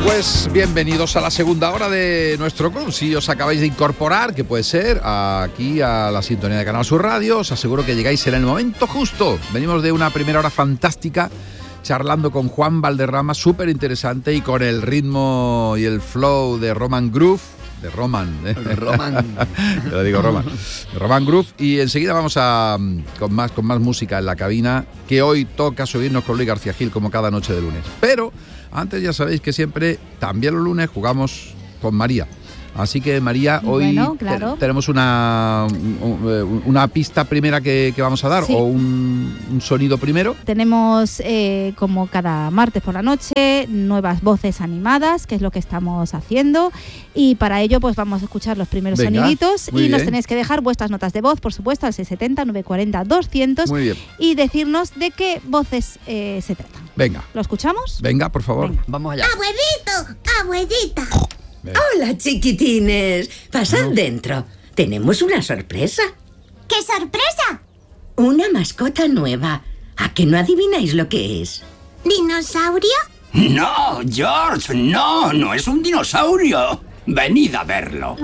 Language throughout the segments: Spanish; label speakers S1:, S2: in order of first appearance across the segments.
S1: Pues bienvenidos a la segunda hora de nuestro club. Si os acabáis de incorporar, que puede ser, aquí a la sintonía de Canal Sur Radio, os aseguro que llegáis en el momento justo. Venimos de una primera hora fantástica, charlando con Juan Valderrama, súper interesante, y con el ritmo y el flow de Roman Groove. De Roman. Te lo digo, Roman. De Roman Groove. Y enseguida vamos con más música en la cabina, que hoy toca subirnos con Luis García Gil, como cada noche de lunes. Pero antes ya sabéis que siempre, también los lunes, jugamos con María. Así que, María, hoy tenemos una pista primera que vamos a dar, sí, o un sonido primero.
S2: Tenemos, como cada martes por la noche, nuevas voces animadas, que es lo que estamos haciendo. Y para ello, pues vamos a escuchar los primeros soniditos. Y nos tenéis que dejar vuestras notas de voz, por supuesto, al 670-940-200. Muy bien. Y decirnos de qué voces se tratan.
S1: Venga.
S2: ¿Lo escuchamos?
S1: Venga, por favor.
S2: Venga.
S1: Vamos allá.
S3: ¡Abuelito! ¡Abuelita!
S4: Hola, chiquitines. Pasad dentro. Tenemos una sorpresa.
S3: ¿Qué sorpresa?
S4: Una mascota nueva. ¿A que no adivináis lo que es?
S3: ¿Dinosaurio?
S5: No, George, no es un dinosaurio. Venid a verlo.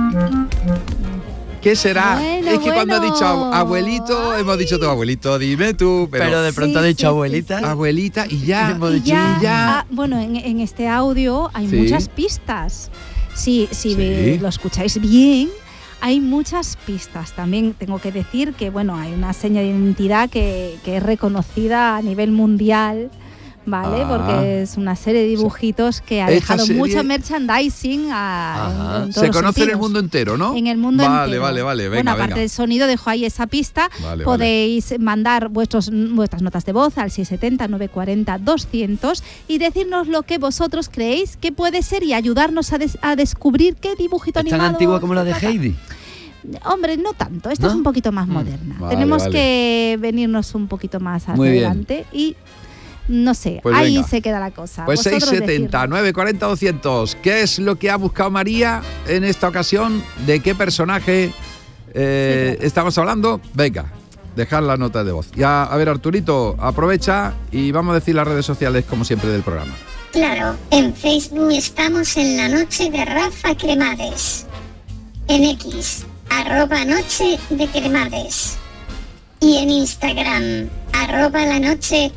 S1: ¿Qué será? Es que cuando ha dicho abuelito, hemos dicho tu abuelito, dime tú. Pero
S6: de pronto ha dicho abuelita.
S1: Abuelita y ya.
S2: Hemos dicho ya. Bueno, en este audio hay muchas pistas. Si lo escucháis bien, hay muchas pistas. También tengo que decir que, bueno, hay una seña de identidad que es reconocida a nivel mundial, ¿vale? Porque es una serie de dibujitos que ha dejado mucho merchandising en todos
S1: se conoce
S2: sentidos.
S1: En el mundo entero, ¿no?
S2: En el mundo entero.
S1: Vale.
S2: Bueno, aparte del sonido, dejo ahí esa pista. Podéis mandar vuestras notas de voz al 670-940-200 y decirnos lo que vosotros creéis que puede ser y ayudarnos a descubrir qué dibujito animado.
S6: ¿Es tan antigua como la de Heidi?
S2: Hombre, no tanto. Esta es un poquito más moderna. Tenemos que venirnos un poquito más adelante y... No sé, pues ahí se queda la cosa.
S1: Pues 670, 940, 200. ¿Qué es lo que ha buscado María en esta ocasión? ¿De qué personaje estamos hablando? Venga, dejad la nota de voz. Ya, a ver, Arturito, aprovecha y vamos a decir las redes sociales, como siempre, del programa.
S3: Claro, en Facebook estamos en La Noche de Rafa Cremades. En X, @Noche de Cremades. Y en Instagram, @LaNoche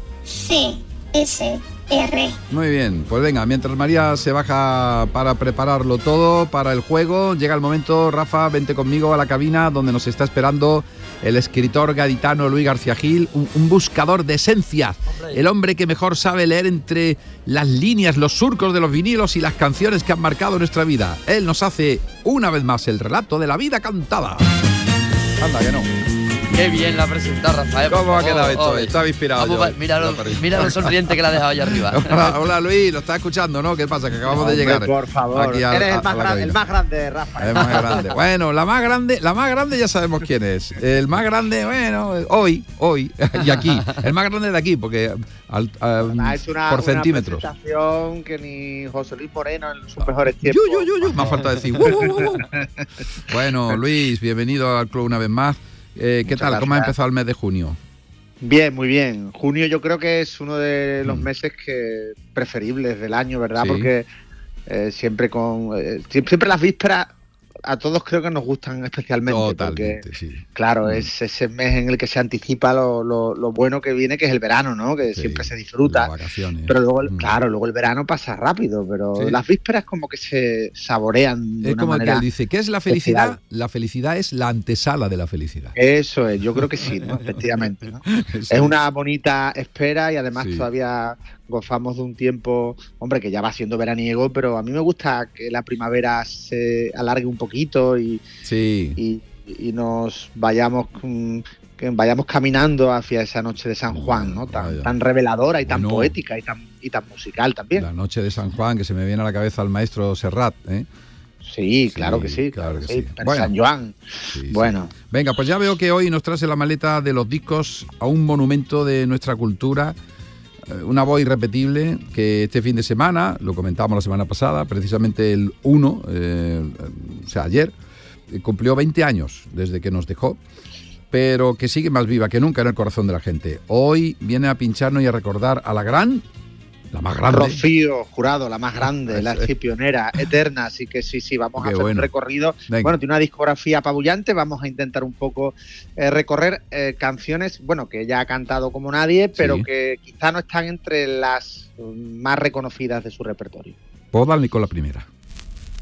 S3: CSR.
S1: Muy bien, pues venga, mientras María se baja para prepararlo todo para el juego, llega el momento. Rafa, vente conmigo a la cabina donde nos está esperando el escritor gaditano Luis García Gil, un buscador de esencias, el hombre que mejor sabe leer entre las líneas, los surcos de los vinilos y las canciones que han marcado nuestra vida. Él nos hace una vez más el relato de la vida cantada. Anda que no.
S6: Qué bien la ha presentado, Rafael.
S1: ¿Cómo ha quedado esto? Estaba inspirado.
S6: Mira lo sonriente que la ha dejado allá arriba.
S1: Hola, Luis, lo estás escuchando, ¿no? ¿Qué pasa? Que acabamos de llegar.
S7: Por favor, aquí eres el más grande, Rafa.
S1: El más grande. Bueno, la más grande ya sabemos quién es. El más grande, bueno, hoy, y aquí. El más grande de aquí, porque por centímetros.
S7: Una presentación que ni José Luis Moreno en sus mejores tiempos.
S1: Me ha faltado decir. Bueno, Luis, bienvenido al club una vez más. ¿Qué tal? Gracias. ¿Cómo ha empezado el mes de junio?
S7: Bien, muy bien. Junio yo creo que es uno de los meses preferibles del año, ¿verdad? Sí. Porque siempre las vísperas a todos creo que nos gustan especialmente.
S1: Totalmente,
S7: porque,
S1: sí.
S7: Claro, es ese mes en el que se anticipa lo bueno que viene, que es el verano, ¿no? Que siempre se disfruta.
S1: Las vacaciones.
S7: Pero luego, luego el verano pasa rápido, pero las vísperas como que se saborean de una manera. Es como que
S1: él dice, ¿qué es la felicidad? Especial. La felicidad es la antesala de la felicidad.
S7: Eso es, yo creo que sí, ¿no? Efectivamente, ¿no? Es una bonita espera y además todavía gozamos de un tiempo, hombre, que ya va siendo veraniego, pero a mí me gusta que la primavera se alargue un poquito y nos vayamos caminando hacia esa noche de San Juan, ¿no? Tan reveladora y tan poética y tan musical también.
S1: La noche de San Juan, que se me viene a la cabeza al maestro Serrat, ¿eh?
S7: Sí, claro que sí.
S1: Claro que sí.
S7: Bueno, San Juan. Bueno.
S1: Venga, pues ya veo que hoy nos traes en la maleta de los discos a un monumento de nuestra cultura, una voz irrepetible que este fin de semana, lo comentábamos la semana pasada, precisamente el 1, o sea, ayer, cumplió 20 años desde que nos dejó, pero que sigue más viva que nunca en el corazón de la gente. Hoy viene a pincharnos y a recordar a la gran La más grande.
S7: Rocío Jurado, la más grande, la pionera, eterna, así que sí, vamos a hacer un recorrido.
S1: Venga.
S7: Bueno, tiene una discografía apabullante, vamos a intentar un poco recorrer canciones, bueno, que ella ha cantado como nadie, pero que quizá no están entre las más reconocidas de su repertorio.
S1: Pues dale con la primera.